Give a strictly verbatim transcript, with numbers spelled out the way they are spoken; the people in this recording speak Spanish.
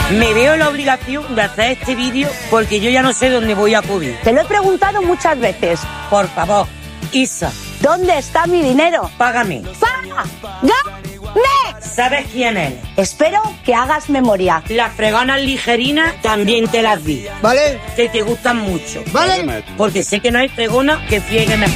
Me veo en la obligación de hacer este vídeo porque yo ya no sé dónde voy a acudir. Te lo he preguntado muchas veces. Por favor, Isa, ¿dónde está mi dinero? págame. ¡Págame! ¿Sabes quién es? Espero que hagas memoria. Las freganas ligerinas también te las di. ¿Vale? Que te gustan mucho. ¿Vale? Porque sé que no hay fregona que friegue mejor.